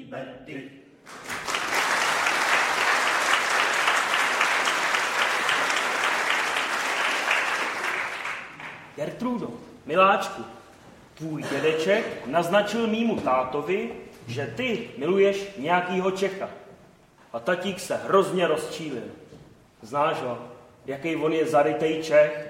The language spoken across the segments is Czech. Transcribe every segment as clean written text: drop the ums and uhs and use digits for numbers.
Betty. Gertrudo, miláčku, tvůj dědeček naznačil mýmu tátovi, že ty miluješ nějakýho Čecha. A tatík se hrozně rozčílil. Znáš ho, jaký on je zarytej Čech?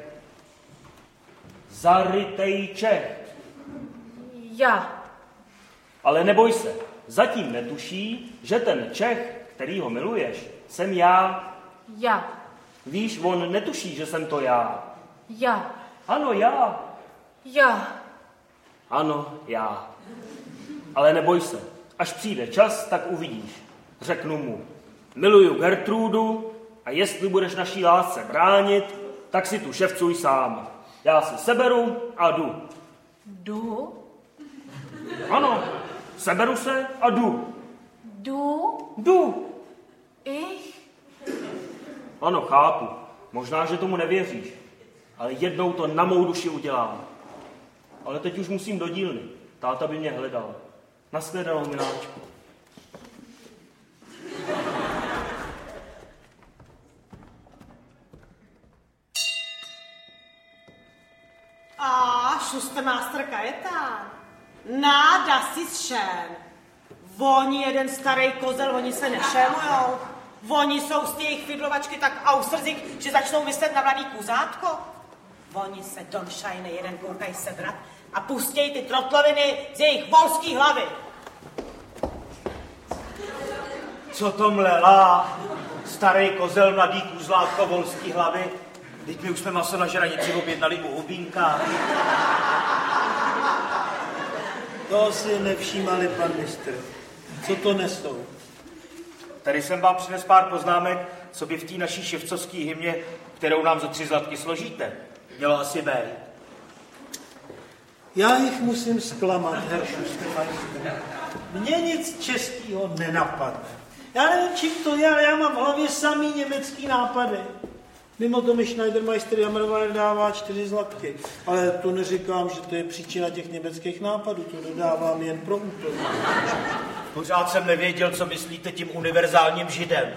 Zarytej Čech. Já. Ale neboj se, zatím netuší, že ten Čech, který ho miluješ, jsem já. Já. Víš, on netuší, že jsem to já. Já. Ano, já. Já. Ano, já. Ale neboj se, až přijde čas, tak uvidíš. Řeknu mu, miluju Gertrudu a jestli budeš naší lásce bránit, tak si tu ševcuj sám. Já si seberu a jdu. Jdu? Ano, seberu se a jdu. Jdu? Jdu. Ich? Ano, chápu. Možná, že tomu nevěříš. Ale jednou to na mou duši udělám. Ale teď už musím do dílny. Táta by mě hledal. Nashledanou, miláčku. Šustermáster Kajetán. Náda si šen. Oni jeden starý kozel, oni se nešémujou. Oni jsou z té jejich fidlovačky tak ausrzik, že začnou myslet na mladý kuzátko. Oni se donšajne jeden koukaj sebrat a pustěj ty trotloviny z jejich volský hlavy. Co to mlela? Starý kozel, mladý kuzlátko, volský hlavy. Teď my už jsme maso na žranici objednali u Hubínka. To si nevšímali, pan mistr. Co to nesou? Tady jsem vám přines pár poznámek, co by v té naší ševcovské hymně, kterou nám za 3 zlatky složíte, mělo asi být. Já jich musím zklamat, herr Schustermeister. Mně nic českého nenapadne. Já nevím, čím to je, ale já mám v hlavě samý německý nápady. Mimo to mi Schneidermeister Jammerweiler dává 4 zlatky. Ale to neříkám, že to je příčina těch německých nápadů, to dodávám jen pro úplnost. Pořád jsem nevěděl, co myslíte tím univerzálním židem.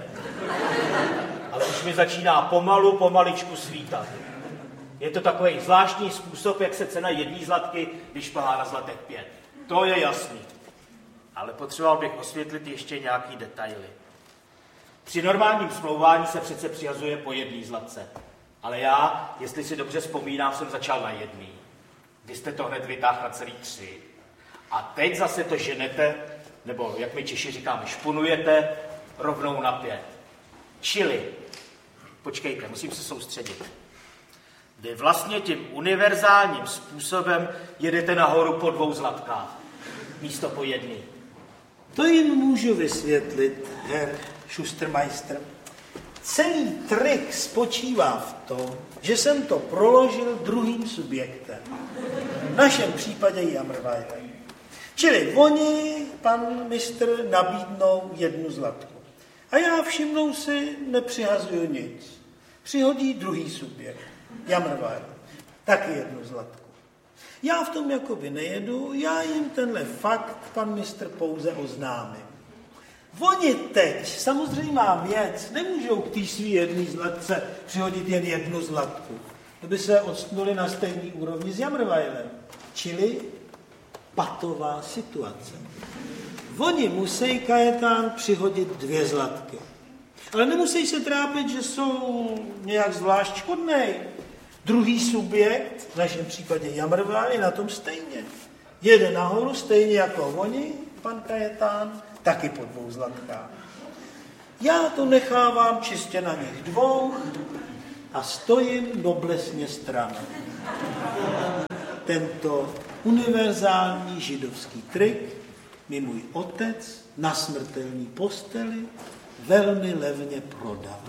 Ale už mi začíná pomaličku svítat. Je to takový zvláštní způsob, jak se cena 1 zlatky vyšplhá na zlatek 5. To je jasný. Ale potřeboval bych osvětlit ještě nějaký detaily. Při normálním smlouvání se přece přihazuje po 1 zlatce. Ale já, jestli si dobře vzpomínám, jsem začal na 1. Vy jste to hned vytáhl na celý 3. A teď zase to ženete, nebo jak my Češi říkáme, špunujete rovnou na 5. Čili, počkejte, musím se soustředit. Vy vlastně tím univerzálním způsobem jedete nahoru po 2 zlatkách, místo po 1. To jim můžu vysvětlit, herr Schustermeister. Celý trik spočívá v tom, že jsem to proložil druhým subjektem. V našem případě Jammerweiler. Čili oni, pan mistr, nabídnou 1 zlatku. A já všimnou si, nepřihazuju nic. Přihodí druhý subjekt, Jammerweiler, taky 1 zlatku. Já v tom jakoby nejedu, já jim tenhle fakt, pan mistr, pouze oznámím. Oni teď, samozřejmá věc, nemůžou k té svý 1 zlatce přihodit jen 1 zlatku. To by se odstnuli na stejný úrovni s Jammerweilerem. Čili patová situace. Oni musí, Kajetán, přihodit 2 zlatky. Ale nemusí se trápit, že jsou nějak zvlášť škodnej. Druhý subjekt, v našem případě Jammerweiler, je na tom stejně. Jede nahoru stejně jako oni, pan Kajetán, taky po 2 zlatkách. Já to nechávám čistě na nich 2 a stojím noblesně stranou. Tento univerzální židovský trik mi můj otec na smrtelný posteli velmi levně prodal.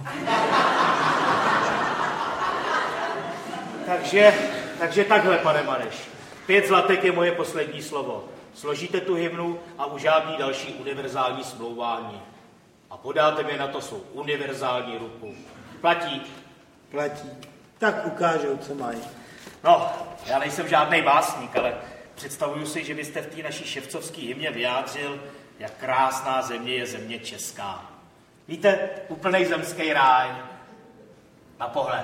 Takže takhle, pane Mareš. 5 zlatek je moje poslední slovo. Složíte tu hymnu a už žádný další univerzální smlouvání. A podáte mi na to svou univerzální ruku. Platí? Platí. Tak ukážou, co mají. No, já nejsem žádnej básník, ale představuju si, že byste v té naší ševcovské hymně vyjádřil, jak krásná země je země česká. Víte, úplnej zemský ráj. Na pohled.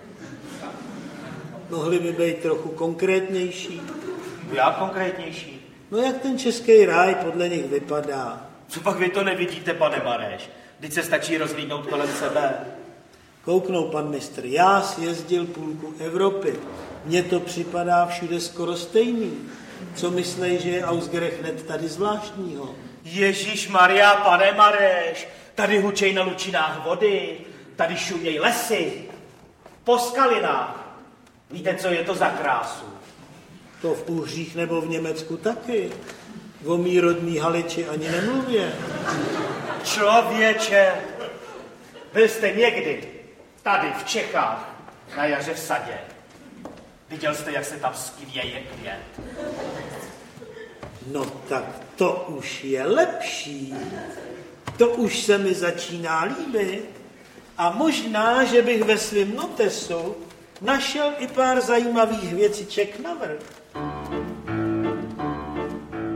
Mohli by být trochu konkrétnější. Jak konkrétnější? No jak ten český ráj podle nich vypadá? Co pak vy to nevidíte, pane Mareš? Vždyť se stačí rozhlídnout kolem sebe. Kouknou, pan mistr, já sjezdil půlku Evropy. Mně to připadá všude skoro stejný. Co myslej, že je Ausgerech hned tady zvláštního? Ježíš Maria, pane Mareš, tady hučej na lučinách vody, tady šuměj lesy, po skalinách. Víte, co je to za krásu? To v Úhřích nebo v Německu taky. O mý rodný Haliči ani nemluvě. Člověče, byl jste někdy tady v Čechách na jaře v sadě. Viděl jste, jak se tam skvěje květ? No tak to už je lepší. To už se mi začíná líbit. A možná, že bych ve svém notesu našel i pár zajímavých věciček navrch.